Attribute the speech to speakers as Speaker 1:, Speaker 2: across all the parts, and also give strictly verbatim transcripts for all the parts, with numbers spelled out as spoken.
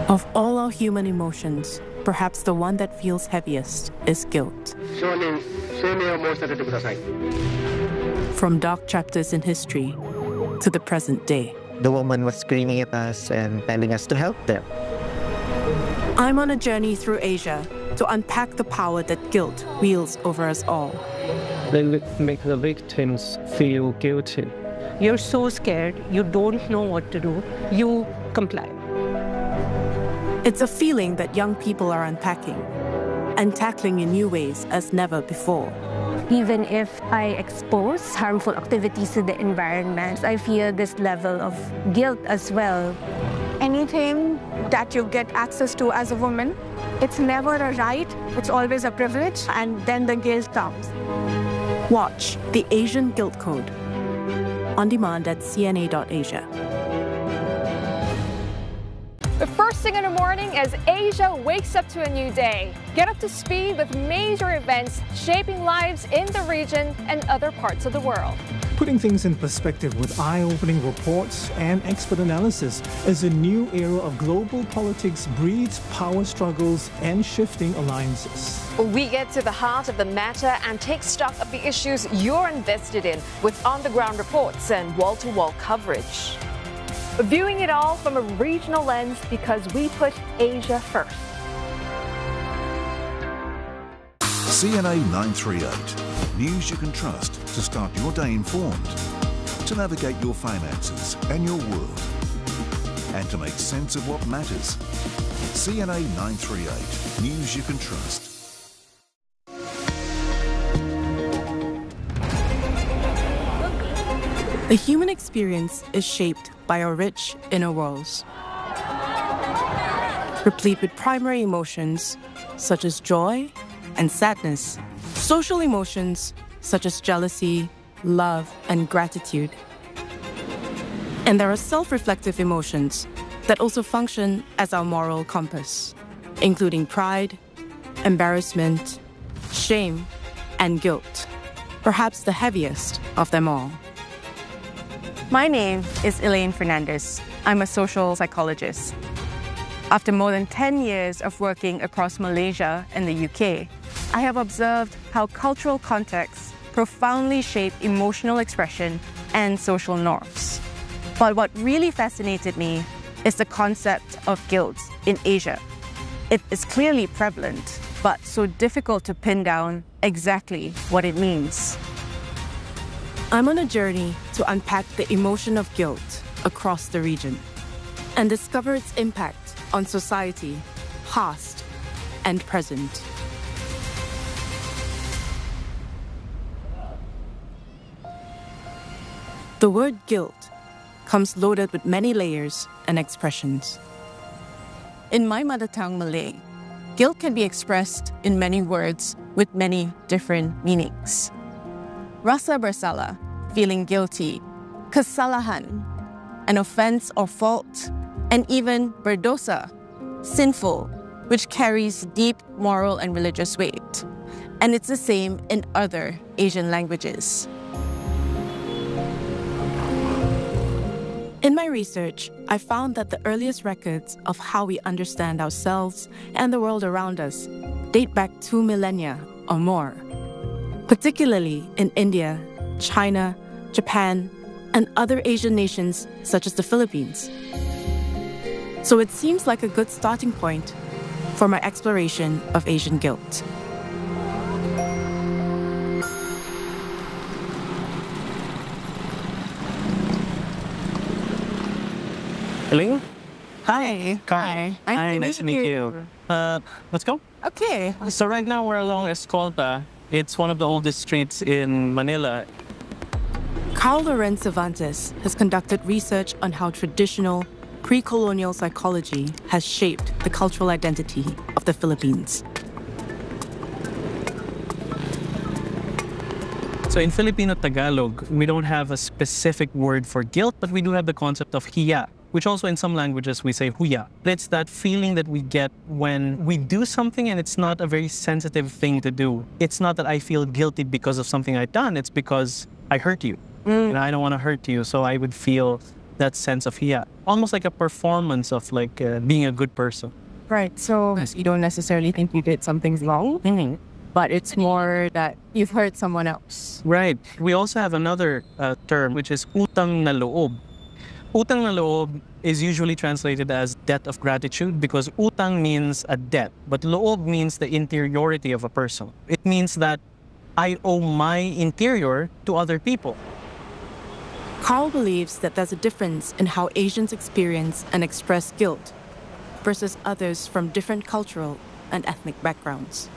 Speaker 1: Of all our human emotions, perhaps the one that feels heaviest is guilt. From dark chapters in history to the present day.
Speaker 2: The woman was screaming at us and telling us to help them.
Speaker 1: I'm on a journey through Asia to unpack the power that guilt wields over us all.
Speaker 3: They make the victims feel guilty.
Speaker 4: You're so scared, you don't know what to do, you comply.
Speaker 1: It's a feeling that young people are unpacking and tackling in new ways as never before.
Speaker 5: Even if I expose harmful activities to the environment, I feel this level of guilt as well.
Speaker 6: Anything that you get access to as a woman, it's never a right, it's always a privilege, and then the guilt comes.
Speaker 1: Watch The Asian Guilt Code on demand at C N A dot asia.
Speaker 7: The first thing in the morning as Asia wakes up to a new day. Get up to speed with major events shaping lives in the region and other parts of the world.
Speaker 8: Putting things in perspective with eye-opening reports and expert analysis as a new era of global politics breeds power struggles and shifting alliances.
Speaker 9: We get to the heart of the matter and take stock of the issues you're invested in with on-the-ground reports and wall-to-wall coverage.
Speaker 7: Viewing it all from a regional lens because we put Asia first.
Speaker 10: C N A nine three eight. News you can trust to start your day informed, to navigate your finances and your world, and to make sense of what matters. C N A nine three eight. News you can trust.
Speaker 1: The human experience is shaped by our rich inner worlds, replete with primary emotions such as joy and sadness, social emotions such as jealousy, love, and gratitude. And there are self-reflective emotions that also function as our moral compass, including pride, embarrassment, shame, and guilt, perhaps the heaviest of them all.
Speaker 11: My name is Elaine Fernandez. I'm a social psychologist. After more than ten years of working across Malaysia and the U K, I have observed how cultural contexts profoundly shape emotional expression and social norms. But what really fascinated me is the concept of guilt in Asia. It is clearly prevalent, but so difficult to pin down exactly what it means.
Speaker 1: I'm on a journey to unpack the emotion of guilt across the region and discover its impact on society, past and present. The word guilt comes loaded with many layers and expressions.
Speaker 11: In my mother tongue Malay, guilt can be expressed in many words with many different meanings. Rasa bersalah, feeling guilty, kesalahan, an offense or fault, and even berdosa, sinful, which carries deep moral and religious weight. And it's the same in other Asian languages.
Speaker 1: In my research, I found that the earliest records of how we understand ourselves and the world around us date back two millennia or more, particularly in India, China, Japan, and other Asian nations such as the Philippines. So it seems like a good starting point for my exploration of Asian guilt.
Speaker 3: Elaine?
Speaker 11: Hi.
Speaker 3: Hi.
Speaker 11: Hi.
Speaker 3: Nice to meet you. Uh, let's go.
Speaker 11: Okay.
Speaker 3: So right now we're along Escolta. It's one of the oldest streets in Manila.
Speaker 1: Carl Lorenz Cervantes has conducted research on how traditional, pre-colonial psychology has shaped the cultural identity of the Philippines.
Speaker 3: So in Filipino Tagalog, we don't have a specific word for guilt, but we do have the concept of hiya, which also in some languages we say huya. It's that feeling that we get when we do something and it's not a very sensitive thing to do. It's not that I feel guilty because of something I've done, it's because I hurt you. Mm. And I don't want to hurt you, so I would feel that sense of hiya, almost like a performance of like uh, being a good person.
Speaker 11: Right. So you don't necessarily think you did something wrong, mm-hmm. but it's more that you've hurt someone else.
Speaker 3: Right. We also have another uh, term, which is utang na loob. Utang na loob is usually translated as debt of gratitude because utang means a debt, but loob means the interiority of a person. It means that I owe my interior to other people.
Speaker 1: Carl believes that there's a difference in how Asians experience and express guilt versus others from different cultural and ethnic backgrounds.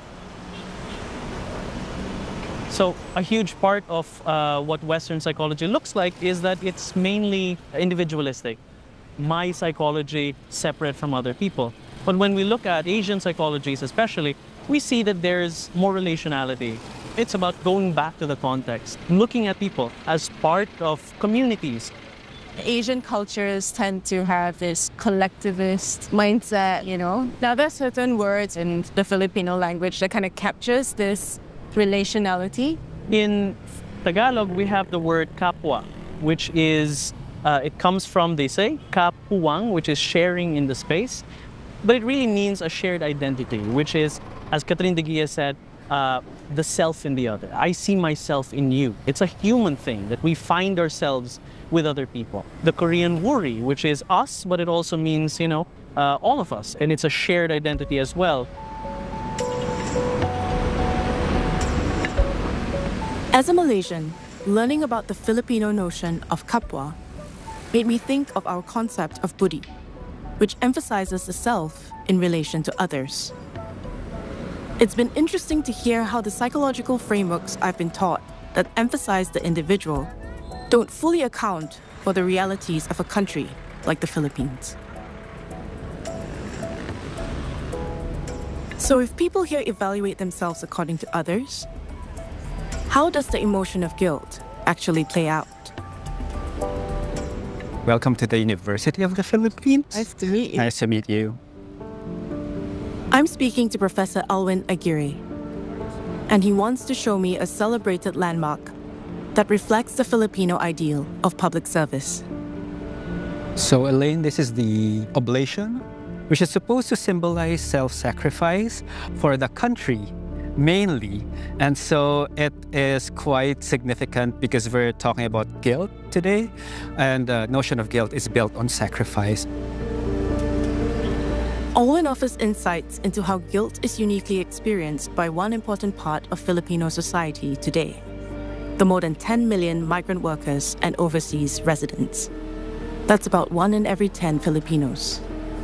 Speaker 3: So a huge part of uh, what Western psychology looks like is that it's mainly individualistic. My psychology separate from other people. But when we look at Asian psychologies especially, we see that there's more relationality. It's about going back to the context, looking at people as part of communities.
Speaker 11: Asian cultures tend to have this collectivist mindset, you know. Now there's certain words in the Filipino language that kind of captures this relationality.
Speaker 3: In Tagalog, we have the word kapwa, which is, uh, it comes from, they say, kapuwang, which is sharing in the space. But it really means a shared identity, which is, as Catherine de Guia said, uh, the self in the other. I see myself in you. It's a human thing that we find ourselves with other people. The Korean wuri, which is us, but it also means, you know, uh, all of us. And it's a shared identity as well.
Speaker 1: As a Malaysian, learning about the Filipino notion of kapwa made me think of our concept of budi, which emphasizes the self in relation to others. It's been interesting to hear how the psychological frameworks I've been taught that emphasize the individual don't fully account for the realities of a country like the Philippines. So if people here evaluate themselves according to others, how does the emotion of guilt actually play out?
Speaker 12: Welcome to the University of the Philippines.
Speaker 11: Nice to meet you.
Speaker 12: Nice to meet you.
Speaker 1: I'm speaking to Professor Alwin Aguirre, and he wants to show me a celebrated landmark that reflects the Filipino ideal of public service.
Speaker 12: So, Elaine, this is the oblation, which is supposed to symbolize self-sacrifice for the country, mainly. And so it is quite significant because we're talking about guilt today, and the notion of guilt is built on sacrifice.
Speaker 1: Alwin offers insights into how guilt is uniquely experienced by one important part of Filipino society today, the more than ten million migrant workers and overseas residents. That's about one in every ten Filipinos.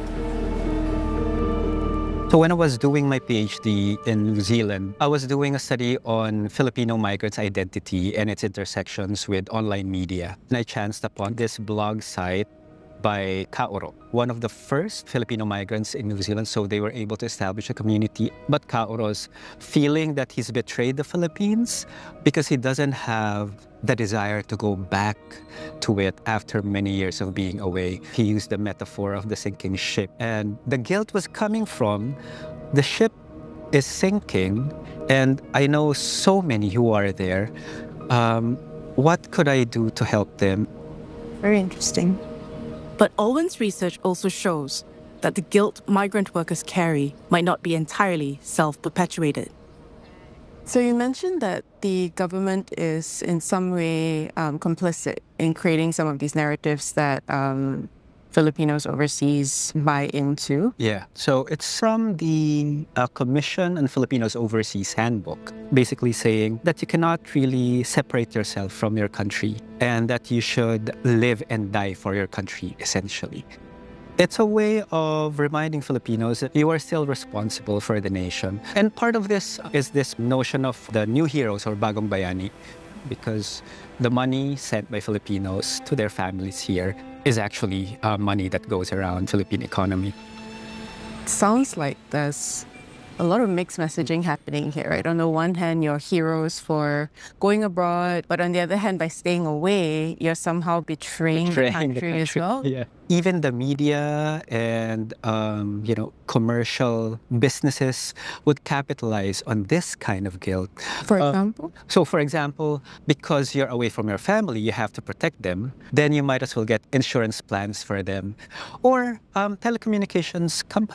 Speaker 12: So when I was doing my PhD in New Zealand, I was doing a study on Filipino migrants' identity and its intersections with online media. And I chanced upon this blog site by Kaoro, one of the first Filipino migrants in New Zealand, so they were able to establish a community. But Kaoro's feeling that he's betrayed the Philippines because he doesn't have the desire to go back to it after many years of being away. He used the metaphor of the sinking ship. And the guilt was coming from the ship is sinking, and I know so many who are there. Um, what could I do to help them?
Speaker 11: Very interesting.
Speaker 1: But Alwin's research also shows that the guilt migrant workers carry might not be entirely self-perpetuated.
Speaker 11: So you mentioned that the government is in some way um, complicit in creating some of these narratives that um, Filipinos overseas buy into.
Speaker 12: Yeah, so it's from the uh, Commission on Filipinos Overseas Handbook, basically saying that you cannot really separate yourself from your country and that you should live and die for your country, essentially. It's a way of reminding Filipinos that you are still responsible for the nation. And part of this is this notion of the new heroes or Bagong Bayani, because the money sent by Filipinos to their families here is actually uh, money that goes around Philippine economy.
Speaker 11: Sounds like there's a lot of mixed messaging happening here, right? On the one hand, you're heroes for going abroad, but on the other hand, by staying away, you're somehow betraying,
Speaker 12: Betraying
Speaker 11: the,
Speaker 12: the
Speaker 11: country
Speaker 12: country.
Speaker 11: as well.
Speaker 12: Yeah. Even the media and um, you know commercial businesses would capitalize on this kind of guilt.
Speaker 11: For
Speaker 12: Uh,
Speaker 11: example?
Speaker 12: So, for example, because you're away from your family, you have to protect them. Then you might as well get insurance plans for them, or um, telecommunications companies.